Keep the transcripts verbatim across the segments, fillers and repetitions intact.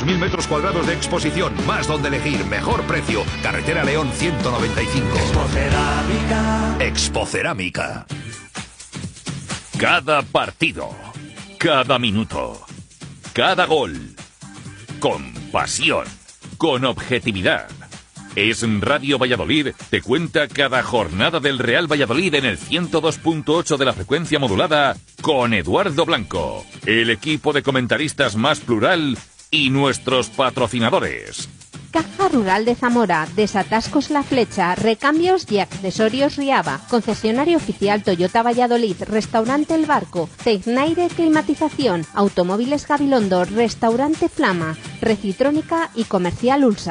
mil metros cuadrados de exposición, más donde elegir, mejor precio. Carretera León ciento noventa y cinco. Expocerámica. Expocerámica. Cada partido, cada minuto, cada gol, con pasión, con objetividad. Es Radio Valladolid, te cuenta cada jornada del Real Valladolid en el ciento dos punto ocho de la frecuencia modulada con Eduardo Blanco, el equipo de comentaristas más plural y nuestros patrocinadores. Caja Rural de Zamora, Desatascos La Flecha, Recambios y Accesorios Riava, Concesionario Oficial Toyota Valladolid, Restaurante El Barco, Tecnaire Climatización, Automóviles Gabilondo, Restaurante Flama, Recitrónica y Comercial Ulsa.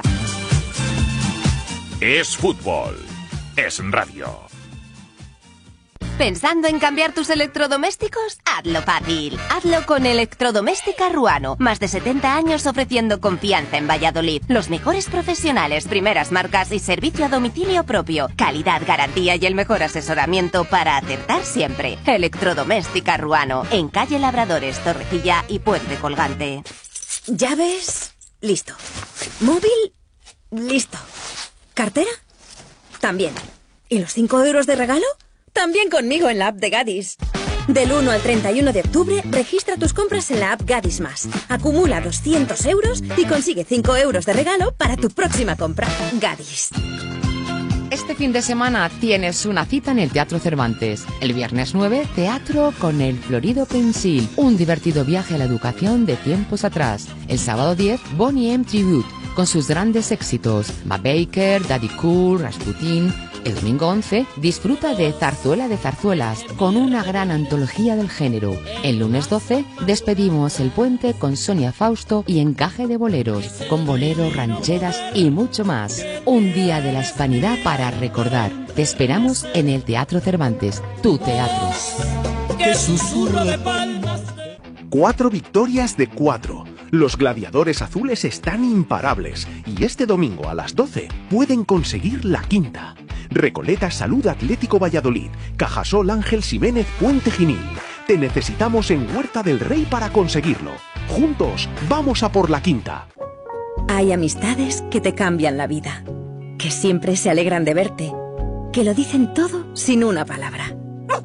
Es fútbol, es radio. ¿Pensando en cambiar tus electrodomésticos? Hazlo fácil. Hazlo con Electrodoméstica Ruano. Más de setenta años ofreciendo confianza en Valladolid. Los mejores profesionales, primeras marcas y servicio a domicilio propio. Calidad, garantía y el mejor asesoramiento para acertar siempre. Electrodoméstica Ruano. En calle Labradores, Torrecilla y Puente Colgante. ¿Llaves? Listo. ¿Móvil? Listo. ¿Cartera? También. ¿Y los cinco euros de regalo? También conmigo en la app de Gadis. Del uno al treinta y uno de octubre, registra tus compras en la app Gadis Más. Acumula doscientos euros y consigue cinco euros de regalo para tu próxima compra. Gadis. Este fin de semana tienes una cita en el Teatro Cervantes. El viernes nueve, teatro con el Florido Pensil. Un divertido viaje a la educación de tiempos atrás. El sábado diez, Bonnie M. Tribute, con sus grandes éxitos. Ma Baker, Daddy Cool, Rasputin. El domingo once, disfruta de Zarzuela de Zarzuelas, con una gran antología del género. El lunes doce, despedimos el puente con Sonia Fausto y Encaje de Boleros, con boleros, rancheras y mucho más. Un día de la hispanidad para recordar. Te esperamos en el Teatro Cervantes, tu teatro. ¡Qué susurro de palmas! Cuatro victorias de cuatro. Los gladiadores azules están imparables y este domingo a las doce pueden conseguir la quinta. Recoleta Salud Atlético Valladolid, Cajasol Ángel Ximénez Puente Genil. Te necesitamos en Huerta del Rey para conseguirlo. Juntos, vamos a por la quinta. Hay amistades que te cambian la vida, que siempre se alegran de verte, que lo dicen todo sin una palabra.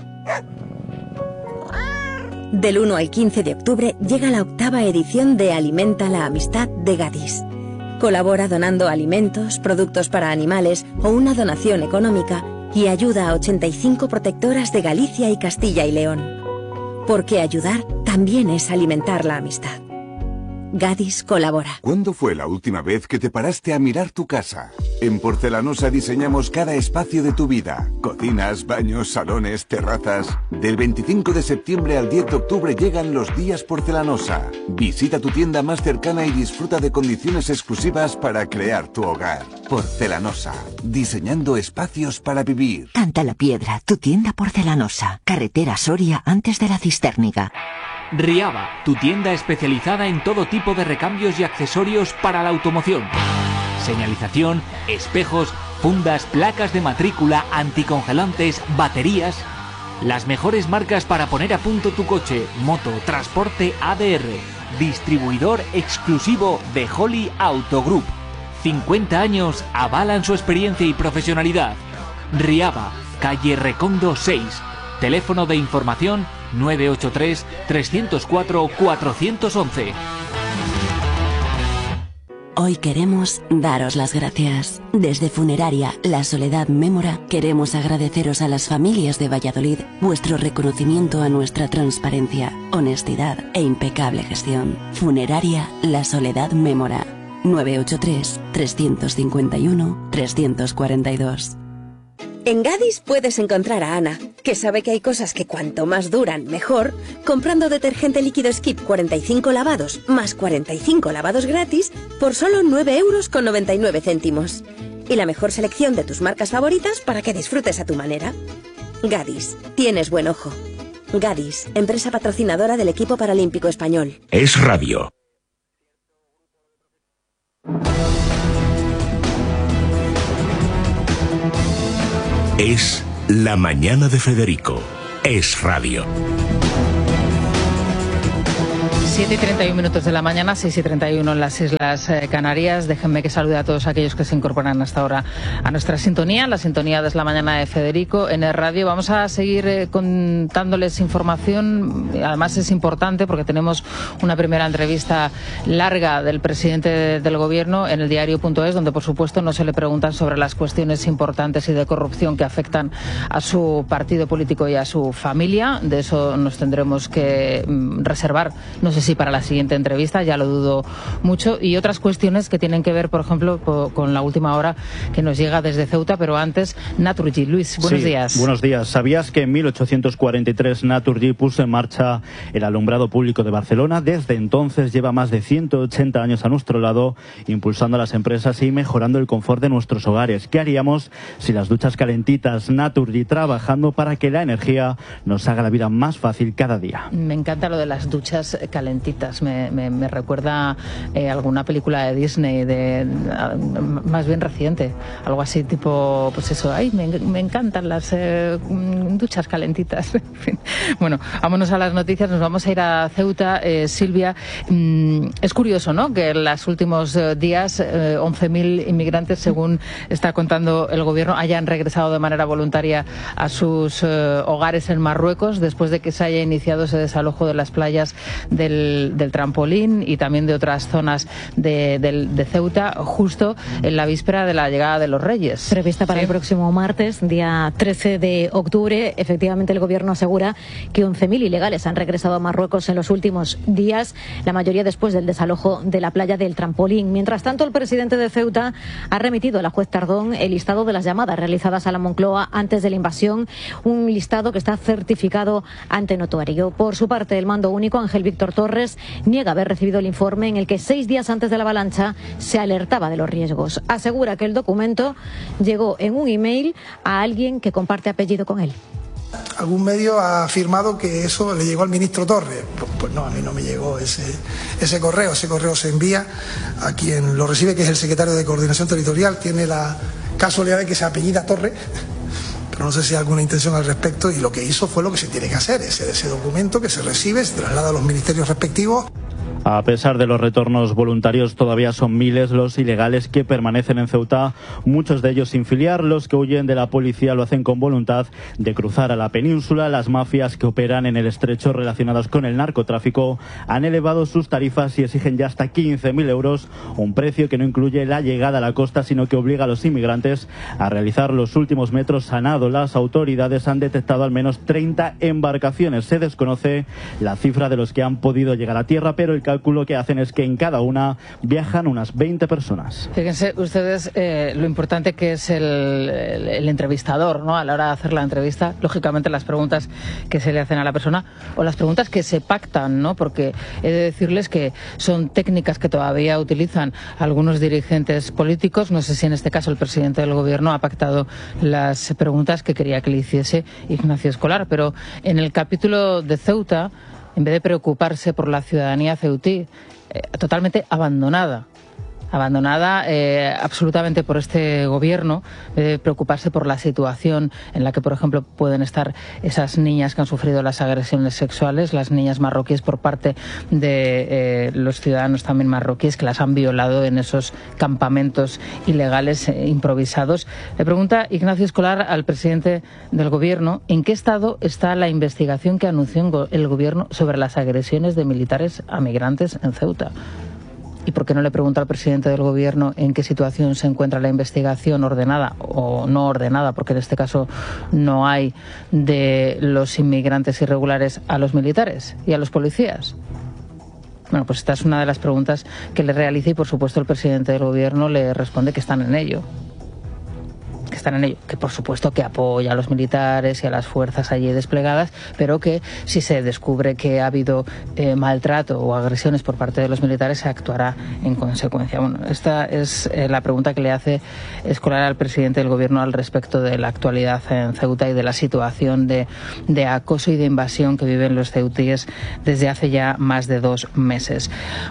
Del uno al quince de octubre llega la octava edición de Alimenta la Amistad de Gadis. Colabora donando alimentos, productos para animales o una donación económica y ayuda a ochenta y cinco protectoras de Galicia y Castilla y León. Porque ayudar también es alimentar la amistad. Gadis colabora. ¿Cuándo fue la última vez que te paraste a mirar tu casa? En Porcelanosa diseñamos cada espacio de tu vida. Cocinas, baños, salones, terrazas. Del veinticinco de septiembre al diez de octubre llegan los días Porcelanosa. Visita tu tienda más cercana y disfruta de condiciones exclusivas para crear tu hogar. Porcelanosa. Diseñando espacios para vivir. Canta la Piedra, tu tienda porcelanosa. Carretera Soria antes de la Cisterniga. Riava, tu tienda especializada en todo tipo de recambios y accesorios para la automoción. Señalización, espejos, fundas, placas de matrícula, anticongelantes, baterías. Las mejores marcas para poner a punto tu coche, moto, transporte A D R. Distribuidor exclusivo de Holly Auto Group. cincuenta años avalan su experiencia y profesionalidad. Riava, calle Recondo seis. Teléfono de información nueve ocho tres, tres cero cuatro, cuatro uno uno. Hoy queremos daros las gracias. Desde Funeraria La Soledad Mémora queremos agradeceros a las familias de Valladolid vuestro reconocimiento a nuestra transparencia, honestidad e impecable gestión. Funeraria La Soledad Mémora. nueve ocho tres, tres cinco uno, tres cuatro dos. En Gadis puedes encontrar a Ana, que sabe que hay cosas que cuanto más duran, mejor, comprando detergente líquido Skip cuarenta y cinco lavados más cuarenta y cinco lavados gratis por solo nueve euros con noventa y nueve céntimos. Y la mejor selección de tus marcas favoritas para que disfrutes a tu manera. Gadis, tienes buen ojo. Gadis, empresa patrocinadora del equipo paralímpico español. Es radio. Es la mañana de Federico. Es radio. siete y treinta y uno minutos de la mañana, seis y treinta y uno en las Islas eh, Canarias. Déjenme que salude a todos aquellos que se incorporan hasta ahora a nuestra sintonía, la sintonía de la mañana de Federico en el radio. Vamos a seguir eh, contándoles información, además es importante porque tenemos una primera entrevista larga del presidente de, del gobierno en el diario punto es, donde por supuesto no se le preguntan sobre las cuestiones importantes y de corrupción que afectan a su partido político y a su familia. De eso nos tendremos que mm, reservar, no sé si para la siguiente entrevista, ya lo dudo mucho, y otras cuestiones que tienen que ver, por ejemplo, po, con la última hora que nos llega desde Ceuta, pero antes, Naturgy. Luis, buenos sí, días. Buenos días. ¿Sabías que en mil ochocientos cuarenta y tres Naturgy puso en marcha el alumbrado público de Barcelona? Desde entonces lleva más de ciento ochenta años a nuestro lado, impulsando a las empresas y mejorando el confort de nuestros hogares. ¿Qué haríamos si las duchas calentitas? Naturgy trabajando para que la energía nos haga la vida más fácil cada día. Me encanta lo de las duchas calentitas, me, me, me recuerda eh, alguna película de Disney, de, uh, más bien reciente, algo así tipo, pues eso, ay, me, me encantan las eh, duchas calentitas. Bueno, vámonos a las noticias, nos vamos a ir a Ceuta. eh, Silvia, mm, es curioso, ¿no?, que en los últimos eh, días eh, once mil inmigrantes, según está contando el gobierno, hayan regresado de manera voluntaria a sus eh, hogares en Marruecos, después de que se haya iniciado ese desalojo de las playas del, del Trampolín y también de otras zonas de, de, de Ceuta, justo en la víspera de la llegada de los Reyes. Prevista para ¿Sí? el próximo martes, día trece de octubre. Efectivamente, el gobierno asegura que once mil ilegales han regresado a Marruecos en los últimos días, la mayoría después del desalojo de la playa del Trampolín. Mientras tanto, el presidente de Ceuta ha remitido a la juez Tardón el listado de las llamadas realizadas a la Moncloa antes de la invasión, un listado que está certificado ante notario. Por su parte, el mando único, Ángel Víctor Torres, niega haber recibido el informe en el que seis días antes de la avalancha se alertaba de los riesgos. Asegura que el documento llegó en un email a alguien que comparte apellido con él. Algún medio ha afirmado que eso le llegó al ministro Torres. Pues, pues no, a mí no me llegó ese, ese correo. Ese correo se envía a quien lo recibe, que es el secretario de Coordinación Territorial. Tiene la casualidad de que se apellida Torres, pero no sé si hay alguna intención al respecto, y lo que hizo fue lo que se tiene que hacer. Ese, ese documento que se recibe, se traslada a los ministerios respectivos. A pesar de los retornos voluntarios, todavía son miles los ilegales que permanecen en Ceuta, muchos de ellos sin filiar. Los que huyen de la policía lo hacen con voluntad de cruzar a la península. Las mafias que operan en el estrecho relacionadas con el narcotráfico han elevado sus tarifas y exigen ya hasta quince mil euros, un precio que no incluye la llegada a la costa, sino que obliga a los inmigrantes a realizar los últimos metros a nado. Las autoridades han detectado al menos treinta embarcaciones. Se desconoce la cifra de los que han podido llegar a tierra, pero el cálculo que hacen es que en cada una viajan unas veinte personas. Fíjense ustedes eh, lo importante que es el, el, el entrevistador, ¿no?, a la hora de hacer la entrevista. Lógicamente las preguntas que se le hacen a la persona o las preguntas que se pactan, ¿no?, porque he de decirles que son técnicas que todavía utilizan algunos dirigentes políticos. No sé si en este caso el presidente del gobierno ha pactado las preguntas que quería que le hiciese Ignacio Escolar, pero en el capítulo de Ceuta, en vez de preocuparse por la ciudadanía ceutí, eh, totalmente abandonada, abandonada eh, absolutamente por este gobierno, de preocuparse por la situación en la que, por ejemplo, pueden estar esas niñas que han sufrido las agresiones sexuales, las niñas marroquíes, por parte de eh, los ciudadanos también marroquíes, que las han violado en esos campamentos ilegales eh, improvisados. Le pregunta Ignacio Escolar al presidente del gobierno en qué estado está la investigación que anunció el gobierno sobre las agresiones de militares a migrantes en Ceuta. ¿Y por qué no le pregunta al presidente del gobierno en qué situación se encuentra la investigación ordenada o no ordenada, porque en este caso no hay, de los inmigrantes irregulares a los militares y a los policías? Bueno, pues esta es una de las preguntas que le realiza y, por supuesto, el presidente del gobierno le responde que están en ello. que están en ello, que por supuesto que apoya a los militares y a las fuerzas allí desplegadas, pero que si se descubre que ha habido eh, maltrato o agresiones por parte de los militares, se actuará en consecuencia. Bueno, esta es eh, la pregunta que le hace Escolar al presidente del gobierno al respecto de la actualidad en Ceuta y de la situación de, de acoso y de invasión que viven los ceutíes desde hace ya más de dos meses. Bueno,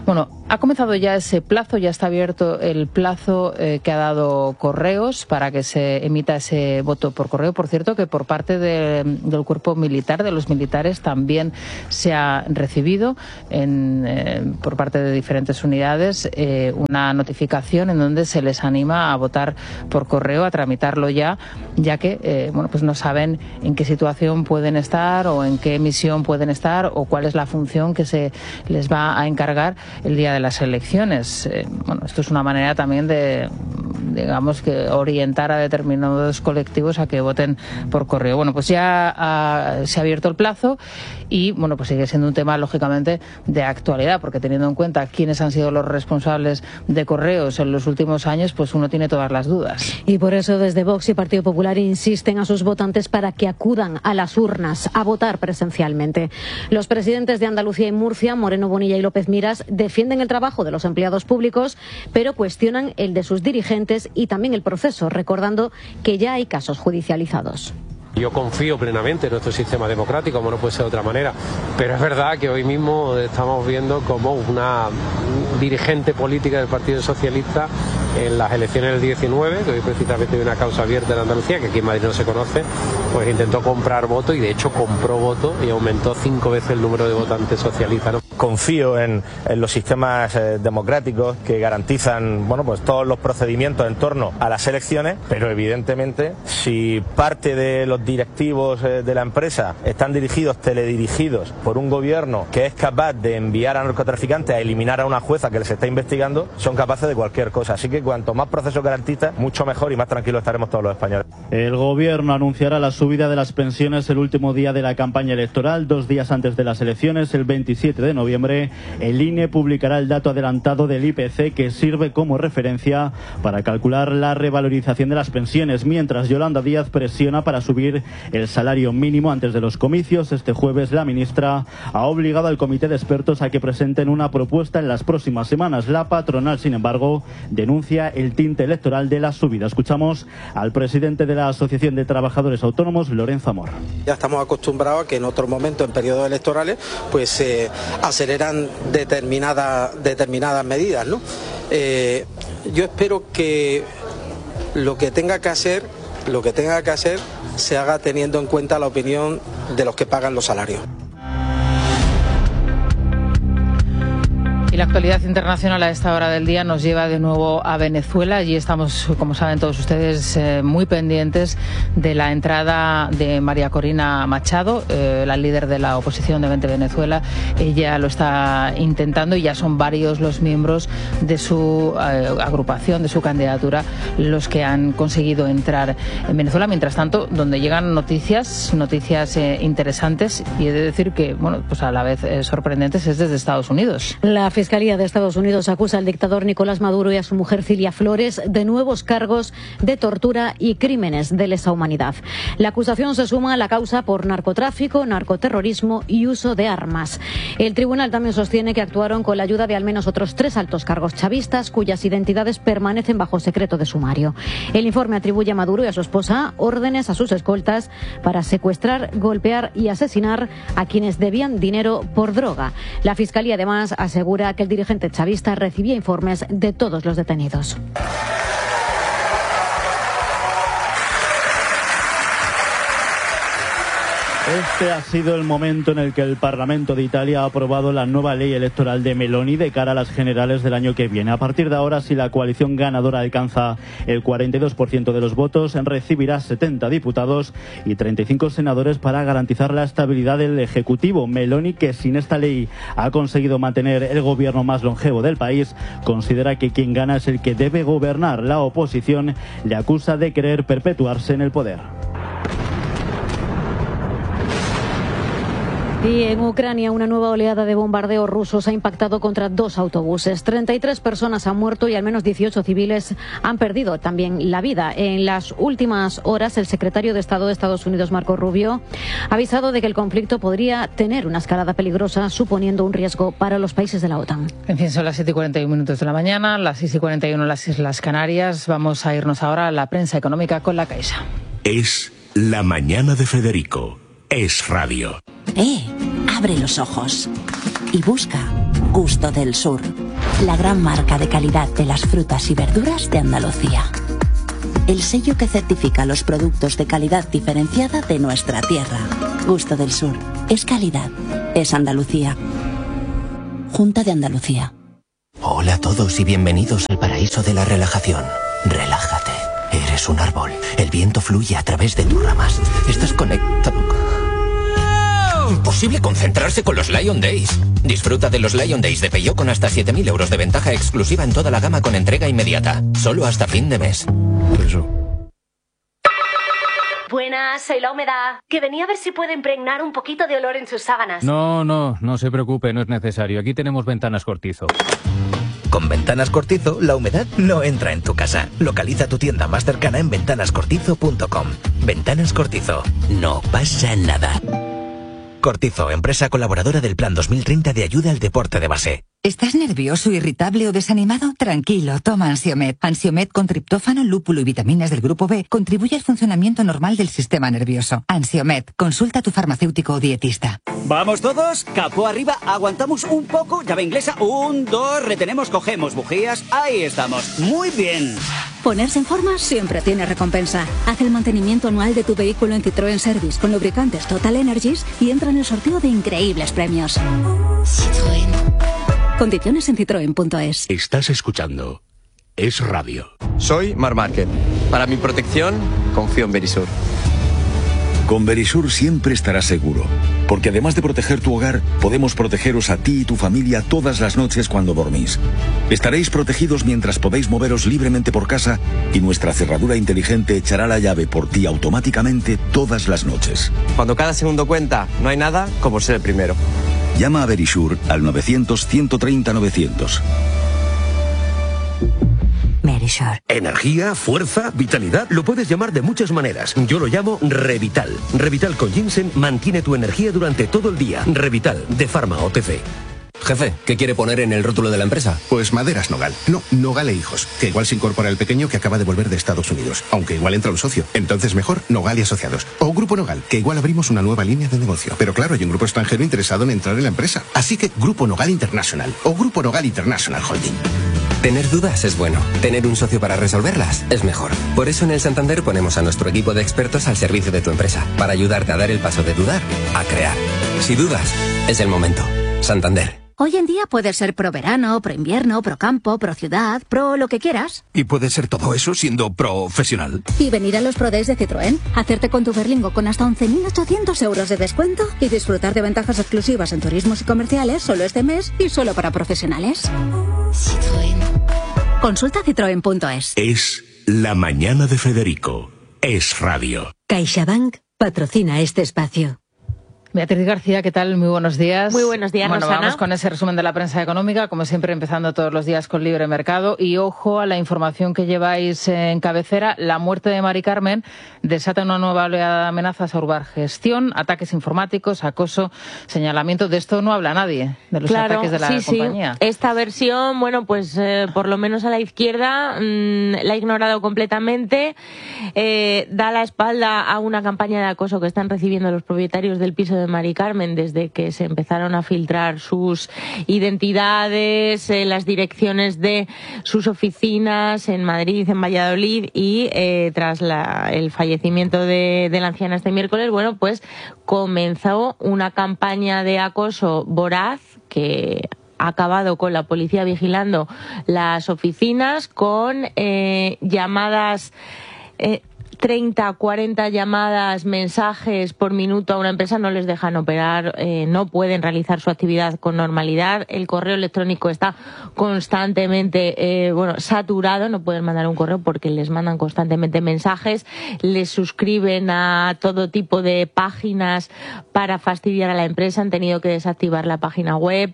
Ha comenzado ya ese plazo, ya está abierto el plazo eh, que ha dado Correos para que se emita ese voto por correo. Por cierto, que por parte de, del cuerpo militar, de los militares, también se ha recibido en, eh, por parte de diferentes unidades eh, una notificación en donde se les anima a votar por correo, a tramitarlo ya, ya que eh, bueno, pues no saben en qué situación pueden estar o en qué misión pueden estar o cuál es la función que se les va a encargar el día de las elecciones. Eh, bueno, esto es una manera también de, digamos, que orientar a determinados colectivos a que voten por correo. Bueno, pues ya ha, se ha abierto el plazo y, bueno, pues sigue siendo un tema, lógicamente, de actualidad, porque teniendo en cuenta quiénes han sido los responsables de Correos en los últimos años, pues uno tiene todas las dudas. Y por eso desde Vox y Partido Popular insisten a sus votantes para que acudan a las urnas a votar presencialmente. Los presidentes de Andalucía y Murcia, Moreno Bonilla y López Miras, defienden el trabajo de los empleados públicos, pero cuestionan el de sus dirigentes y también el proceso, recordando que ya hay casos judicializados. Yo confío plenamente en nuestro sistema democrático, como no puede ser de otra manera, pero es verdad que hoy mismo estamos viendo como una dirigente política del Partido Socialista en las elecciones del diecinueve, que hoy precisamente hay una causa abierta en Andalucía, que aquí en Madrid no se conoce, pues intentó comprar votos y de hecho compró votos y aumentó cinco veces el número de votantes socialistas, ¿no? Confío en, en los sistemas eh, democráticos que garantizan, bueno, pues todos los procedimientos en torno a las elecciones, pero evidentemente si parte de los directivos eh, de la empresa están dirigidos, teledirigidos por un gobierno que es capaz de enviar a narcotraficantes a eliminar a una jueza que les está investigando, son capaces de cualquier cosa. Así que cuanto más procesos garantistas, mucho mejor y más tranquilos estaremos todos los españoles. El gobierno anunciará la subida de las pensiones el último día de la campaña electoral, dos días antes de las elecciones, el veintisiete de noviembre. El I N E publicará el dato adelantado del I P C que sirve como referencia para calcular la revalorización de las pensiones, mientras Yolanda Díaz presiona para subir el salario mínimo antes de los comicios. Este jueves la ministra ha obligado al comité de expertos a que presenten una propuesta en las próximas semanas. La patronal, sin embargo, denuncia el tinte electoral de la subida. Escuchamos al presidente de la Asociación de Trabajadores Autónomos, Lorenzo Amor. Ya estamos acostumbrados a que en otros momentos, en periodos electorales, pues se eh, aceleran determinadas determinadas medidas, ¿no? Eh, yo espero que lo que tenga que hacer, lo que tenga que hacer, se haga teniendo en cuenta la opinión de los que pagan los salarios. Y la actualidad internacional a esta hora del día nos lleva de nuevo a Venezuela. Allí estamos, como saben todos ustedes, eh, muy pendientes de la entrada de María Corina Machado, eh, la líder de la oposición de Vente Venezuela. Ella lo está intentando y ya son varios los miembros de su eh, agrupación, de su candidatura, los que han conseguido entrar en Venezuela. Mientras tanto, donde llegan noticias, noticias eh, interesantes, y he de decir que, bueno, pues a la vez eh, sorprendentes, es desde Estados Unidos. La Fiscalía de Estados Unidos acusa al dictador Nicolás Maduro y a su mujer Cilia Flores de nuevos cargos de tortura y crímenes de lesa humanidad. La acusación se suma a la causa por narcotráfico, narcoterrorismo y uso de armas. El tribunal también sostiene que actuaron con la ayuda de al menos otros tres altos cargos chavistas cuyas identidades permanecen bajo secreto de sumario. El informe atribuye a Maduro y a su esposa órdenes a sus escoltas para secuestrar, golpear y asesinar a quienes debían dinero por droga. La Fiscalía además asegura que el dirigente chavista recibía informes de todos los detenidos. Este ha sido el momento en el que el Parlamento de Italia ha aprobado la nueva ley electoral de Meloni de cara a las generales del año que viene. A partir de ahora, si la coalición ganadora alcanza el cuarenta y dos por ciento de los votos, recibirá setenta diputados y treinta y cinco senadores para garantizar la estabilidad del Ejecutivo. Meloni, que sin esta ley ha conseguido mantener el gobierno más longevo del país, considera que quien gana es el que debe gobernar. La oposición le acusa de querer perpetuarse en el poder. Y en Ucrania, una nueva oleada de bombardeos rusos ha impactado contra dos autobuses. treinta y tres personas han muerto y al menos dieciocho civiles han perdido también la vida. En las últimas horas, el secretario de Estado de Estados Unidos, Marco Rubio, ha avisado de que el conflicto podría tener una escalada peligrosa, suponiendo un riesgo para los países de la OTAN. En fin, son las siete y cuarenta y uno minutos de la mañana, las seis y cuarenta y uno en las Islas Canarias. Vamos a irnos ahora a la prensa económica con La Caixa. Es la mañana de Federico. Es radio. ¡Eh! Abre los ojos y busca Gusto del Sur. la gran marca de calidad de las frutas y verduras de Andalucía. El sello que certifica los productos de calidad diferenciada de nuestra tierra. Gusto del Sur. Es calidad. Es Andalucía. Junta de Andalucía. Hola a todos y bienvenidos al paraíso de la relajación. Relájate. Eres un árbol. El viento fluye a través de tus ramas. Estás conectado. Imposible concentrarse con los Lion Days. Disfruta de los Lion Days de Peugeot con hasta siete mil euros de ventaja exclusiva en toda la gama con entrega inmediata. Solo hasta fin de mes. Eso. Buenas, soy la humedad. Que venía a ver si puede impregnar un poquito de olor en sus sábanas. No, no, no se preocupe, no es necesario. Aquí tenemos Ventanas Cortizo. Con Ventanas Cortizo, la humedad no entra en tu casa. Localiza tu tienda más cercana en ventanas cortizo punto com. Ventanas Cortizo. No pasa nada. Cortizo, empresa colaboradora del Plan dos mil treinta de ayuda al deporte de base. ¿Estás nervioso, irritable o desanimado? Tranquilo, toma Ansiomed. Ansiomed con triptófano, lúpulo y vitaminas del grupo B contribuye al funcionamiento normal del sistema nervioso. Ansiomed, consulta a tu farmacéutico o dietista. Vamos todos, capó arriba, aguantamos un poco, llave inglesa, un, dos, retenemos, cogemos bujías, ahí estamos, muy bien. Ponerse en forma siempre tiene recompensa. Haz el mantenimiento anual de tu vehículo en Citroën Service con lubricantes Total Energies y entra en el sorteo de increíbles premios. Citroën. Condiciones en citroen punto es. Estás escuchando Es Radio. Soy Mar Márquez. Para mi protección, confío en Verisur. Con Verisur siempre estarás seguro, porque además de proteger tu hogar, podemos protegeros a ti y tu familia todas las noches cuando dormís. Estaréis protegidos mientras podéis moveros libremente por casa y nuestra cerradura inteligente echará la llave por ti automáticamente todas las noches. Cuando cada segundo cuenta, no hay nada como ser el primero. Llama a Verisur al novecientos, ciento treinta, novecientos. Verisur. Energía, fuerza, vitalidad, lo puedes llamar de muchas maneras. Yo lo llamo Revital. Revital con ginseng mantiene tu energía durante todo el día. Revital, de Pharma O T C. Jefe, ¿qué quiere poner en el rótulo de la empresa? Pues Maderas Nogal. No, Nogal e Hijos. Que igual se incorpora el pequeño que acaba de volver de Estados Unidos. Aunque igual entra un socio. Entonces mejor Nogal y Asociados. O Grupo Nogal, que igual abrimos una nueva línea de negocio. Pero claro, hay un grupo extranjero interesado en entrar en la empresa. Así que Grupo Nogal International. O Grupo Nogal International Holding. Tener dudas es bueno. Tener un socio para resolverlas es mejor. Por eso en el Santander ponemos a nuestro equipo de expertos al servicio de tu empresa. Para ayudarte a dar el paso de dudar a crear. Si dudas, es el momento. Santander. Hoy en día puedes ser pro verano, pro invierno, pro campo, pro ciudad, pro lo que quieras. ¿Y puede ser todo eso siendo profesional? Y venir a los Pro Days de Citroën, hacerte con tu Berlingo con hasta once mil ochocientos euros de descuento y disfrutar de ventajas exclusivas en turismos y comerciales solo este mes y solo para profesionales. Citroën. Consulta citroen punto es. Es La Mañana de Federico. Es Radio. CaixaBank patrocina este espacio. Beatriz García, ¿qué tal? Muy buenos días. Muy buenos días, Bueno, Rosana. vamos con ese resumen de la prensa económica, como siempre empezando todos los días con Libre Mercado. Y ojo a la información que lleváis en cabecera. La muerte de Mari Carmen desata una nueva oleada de amenazas a Urbanigestión, ataques informáticos, acoso, señalamiento. De esto no habla nadie, de los claro, ataques de la sí, compañía. Sí. Esta versión, bueno, pues eh, por lo menos a la izquierda mmm, la ha ignorado completamente. Eh, da la espalda a una campaña de acoso que están recibiendo los propietarios del piso de Mari Carmen desde que se empezaron a filtrar sus identidades, eh, las direcciones de sus oficinas en Madrid, en Valladolid y eh, tras la, el fallecimiento de, de la anciana este miércoles, bueno, pues comenzó una campaña de acoso voraz que ha acabado con la policía vigilando las oficinas, con eh, llamadas... Eh, treinta, cuarenta llamadas, mensajes por minuto a una empresa, no les dejan operar, eh, no pueden realizar su actividad con normalidad. El correo electrónico está constantemente eh, bueno, saturado, no pueden mandar un correo porque les mandan constantemente mensajes, les suscriben a todo tipo de páginas para fastidiar a la empresa, han tenido que desactivar la página web.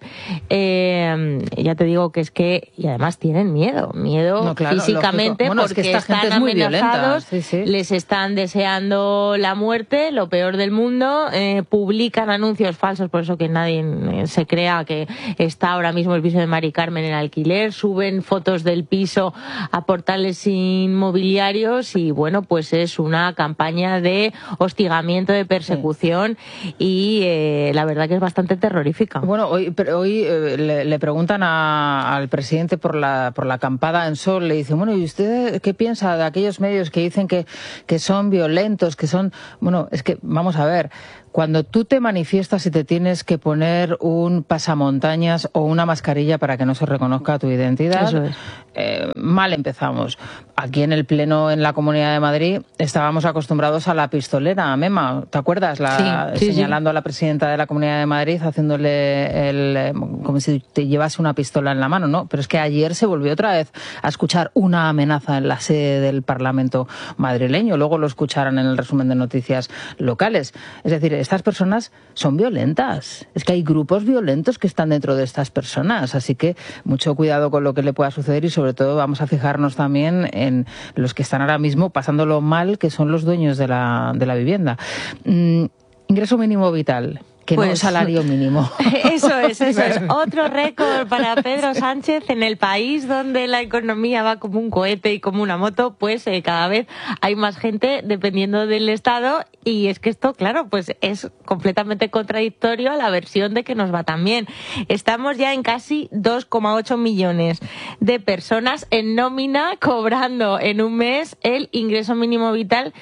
Eh, ya te digo que es que, y además tienen miedo, miedo no, claro, físicamente, lógico. Bueno, porque es que esta están gente es muy amenazados. violenta. Sí, sí. les están deseando la muerte, lo peor del mundo, eh, publican anuncios falsos, por eso que nadie eh, se crea que está ahora mismo el piso de Mari Carmen en alquiler, suben fotos del piso a portales inmobiliarios y bueno, pues es una campaña de hostigamiento, de persecución sí. y eh, la verdad que es bastante terrorífica. Bueno, hoy, pero hoy eh, le, le preguntan a, al presidente por la por la acampada en Sol, le dicen, bueno, ¿y usted qué piensa de aquellos medios que dicen que, que son violentos, que son... Bueno, es que, vamos a ver, cuando tú te manifiestas y te tienes que poner un pasamontañas o una mascarilla para que no se reconozca tu identidad, Eso es. eh, mal empezamos. Aquí en el Pleno, en la Comunidad de Madrid, estábamos acostumbrados a la pistolera, Mema, ¿te acuerdas? La, sí, sí, señalando sí. a la presidenta de la Comunidad de Madrid, haciéndole el, como si te llevase una pistola en la mano, ¿no? Pero es que ayer se volvió otra vez a escuchar una amenaza en la sede del Parlamento madrileño. Luego lo escucharán en el resumen de noticias locales. Es decir, estas personas son violentas. Es que hay grupos violentos que están dentro de estas personas. Así que mucho cuidado con lo que le pueda suceder y sobre todo vamos a fijarnos también en los que están ahora mismo pasándolo mal, que son los dueños de la, de la vivienda. Mm, ingreso mínimo vital. Que pues, no salario mínimo. Eso es, eso es. Otro récord para Pedro Sánchez en el país donde la economía va como un cohete y como una moto, pues eh, cada vez hay más gente dependiendo del Estado y es que esto, claro, pues es completamente contradictorio a la versión de que nos va tan bien. Estamos ya en casi dos coma ocho millones de personas en nómina cobrando en un mes el ingreso mínimo vital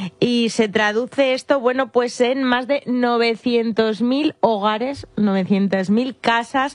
y se traduce esto, bueno, pues en más de novecientos mil hogares, novecientas mil casas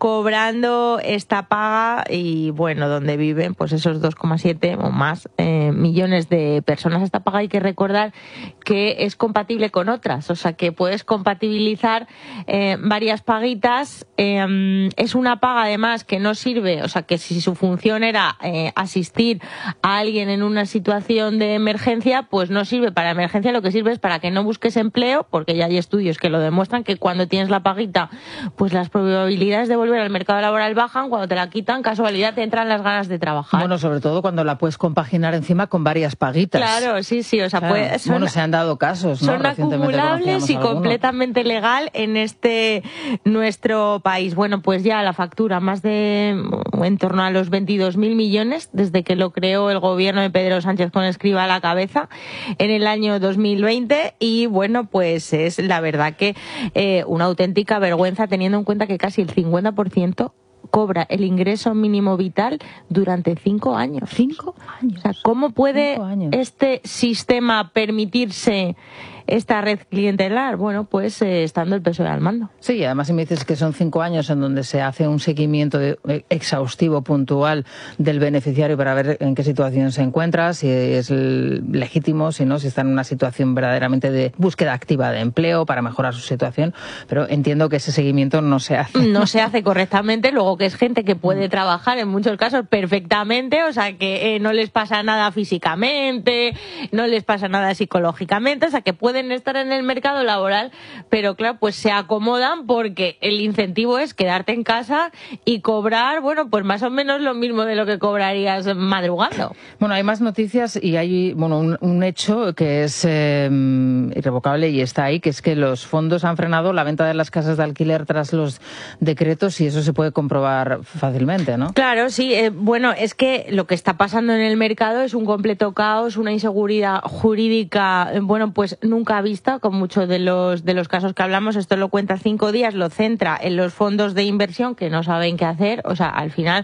cobrando esta paga y bueno, donde viven pues esos dos coma siete o más eh, millones de personas. Esta paga hay que recordar que es compatible con otras, o sea que puedes compatibilizar eh, varias paguitas. Eh, es una paga además que no sirve, o sea que si su función era eh, asistir a alguien en una situación de emergencia, pues no sirve para emergencia, lo que sirve es para que no busques empleo, porque ya hay estudios que lo demuestran que cuando tienes la paguita pues las probabilidades de volver al mercado laboral bajan, cuando te la quitan, casualidad te entran las ganas de trabajar. Bueno, sobre todo cuando la puedes compaginar encima con varias paguitas. Claro, sí, sí, o sea, claro. pues, son, bueno, se han dado casos, ¿no? Son acumulables y alguno. completamente legal en este nuestro país. Bueno, pues ya la factura, más de en torno a los veintidós mil millones desde que lo creó el gobierno de Pedro Sánchez con Escrivá a la cabeza en el año dos mil veinte y bueno, pues es la verdad que eh, una auténtica vergüenza teniendo en cuenta que casi el cincuenta por ciento cobra el ingreso mínimo vital durante cinco años. Cinco años. O sea, ¿cómo puede este sistema permitirse esta red clientelar? Bueno, pues eh, estando el P S O E al mando. Sí, y además si me dices que son cinco años en donde se hace un seguimiento de, exhaustivo, puntual del beneficiario para ver en qué situación se encuentra, si es legítimo, si no, si está en una situación verdaderamente de búsqueda activa de empleo para mejorar su situación, pero entiendo que ese seguimiento no se hace. No se hace correctamente, luego que es gente que puede trabajar en muchos casos perfectamente, o sea que eh, no les pasa nada físicamente, no les pasa nada psicológicamente, o sea que puede estar en el mercado laboral, pero claro, pues se acomodan porque el incentivo es quedarte en casa y cobrar, bueno, pues más o menos lo mismo de lo que cobrarías madrugando. Bueno, hay más noticias y hay, bueno, un, un hecho que es eh, irrevocable y está ahí, que es que los fondos han frenado la venta de las casas de alquiler tras los decretos y eso se puede comprobar fácilmente, ¿no? Claro, sí. Eh, bueno, es que lo que está pasando en el mercado es un completo caos, una inseguridad jurídica, eh, bueno, pues nunca vista, con muchos de los de los casos que hablamos. Esto lo cuenta Cinco Días, lo centra en los fondos de inversión que no saben qué hacer. O sea, al final,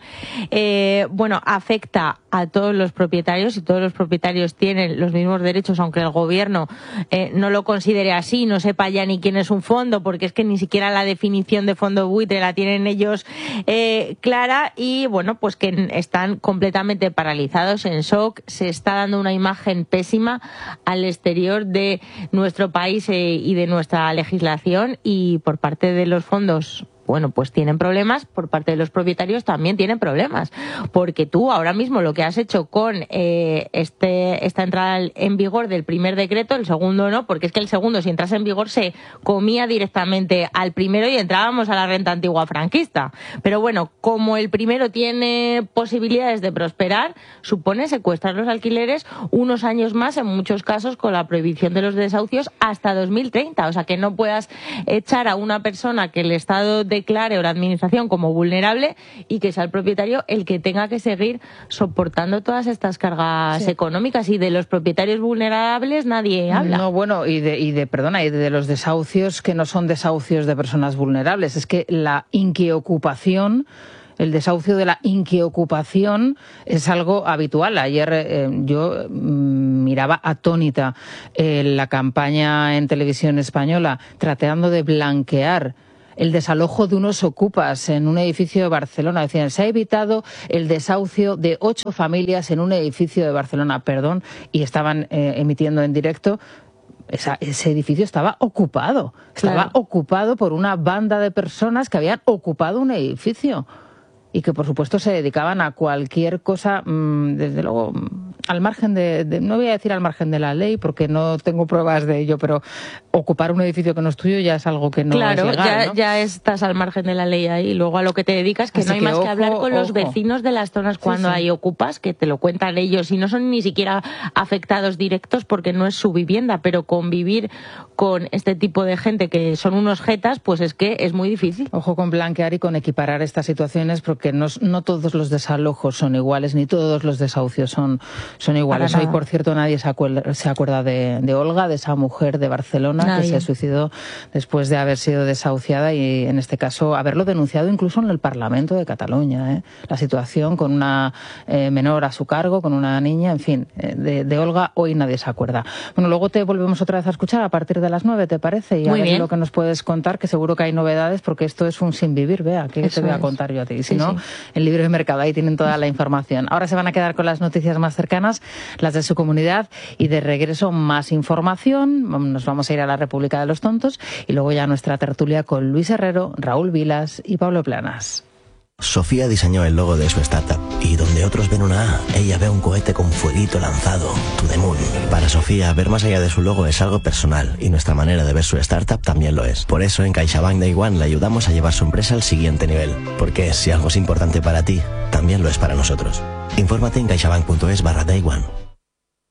eh, bueno, afecta a todos los propietarios y todos los propietarios tienen los mismos derechos, aunque el gobierno eh, no lo considere así, no sepa ya ni quién es un fondo, porque es que ni siquiera la definición de fondo buitre la tienen ellos eh, clara y, bueno, pues que están completamente paralizados, en shock. Se está dando una imagen pésima al exterior de nuestro país eh, y de nuestra legislación y por parte de los fondos bueno, pues tienen problemas, por parte de los propietarios también tienen problemas, porque tú ahora mismo lo que has hecho con eh, este esta entrada en vigor del primer decreto, el segundo no, porque es que el segundo, si entrase en vigor, se comía directamente al primero y entrábamos a la renta antigua franquista. Pero bueno, como el primero tiene posibilidades de prosperar, supone secuestrar los alquileres unos años más, en muchos casos con la prohibición de los desahucios hasta dos mil treinta. O sea, que no puedas echar a una persona que el Estado declare o la administración como vulnerable y que sea el propietario el que tenga que seguir soportando todas estas cargas sí. económicas, y de los propietarios vulnerables nadie habla. No, bueno, y de, y de perdona, y de los desahucios que no son desahucios de personas vulnerables. Es que la inquiocupación, el desahucio de la inquiocupación es algo habitual. Ayer eh, yo mm, miraba atónita eh, la campaña en televisión española tratando de blanquear el desalojo de unos ocupas en un edificio de Barcelona. Decían, se ha evitado el desahucio de ocho familias en un edificio de Barcelona. Perdón, y estaban eh, emitiendo en directo. Esa, ese edificio estaba ocupado. Estaba claro. ocupado por una banda de personas que habían ocupado un edificio y que, por supuesto, se dedicaban a cualquier cosa, mmm, desde luego, al margen de, de... No voy a decir al margen de la ley, porque no tengo pruebas de ello, pero ocupar un edificio que no es tuyo ya es algo que no claro, es legal, ya, ¿no? ya estás al margen de la ley ahí. Y luego a lo que te dedicas, que Así no hay que más ojo, que hablar con ojo. los vecinos de las zonas cuando sí, sí. hay ocupas, que te lo cuentan ellos, y no son ni siquiera afectados directos porque no es su vivienda, pero convivir con este tipo de gente que son unos jetas, pues es que es muy difícil. Ojo con blanquear y con equiparar estas situaciones, porque que no, no todos los desalojos son iguales, ni todos los desahucios son, son iguales. Hoy, por cierto, nadie se acuerda, se acuerda de, de Olga, de esa mujer de Barcelona nadie. que se suicidó después de haber sido desahuciada y, en este caso, haberlo denunciado incluso en el Parlamento de Cataluña. ¿eh? La situación con una eh, menor a su cargo, con una niña, en fin, eh, de, de Olga hoy nadie se acuerda. Bueno, luego te volvemos otra vez a escuchar a partir de las nueve, ¿te parece? Y Muy a ver bien. lo que nos puedes contar, que seguro que hay novedades, porque esto es un sin vivir, vea, ¿qué Eso te voy a contar yo a ti? Si sí, no, sí. el Libre Mercado, ahí tienen toda la información. Ahora se van a quedar con las noticias más cercanas, las de su comunidad, y de regreso más información. Nos vamos a ir a la República de los Tontos y luego ya nuestra tertulia con Luis Herrero, Raúl Vilas y Pablo Planas. Sofía diseñó el logo de su startup y donde otros ven una A, ella ve un cohete con fueguito lanzado, to the moon. Para Sofía, ver más allá de su logo es algo personal y nuestra manera de ver su startup también lo es. Por eso en CaixaBank Day One le ayudamos a llevar su empresa al siguiente nivel, porque si algo es importante para ti, también lo es para nosotros. Infórmate en caixabank punto es barra Day One.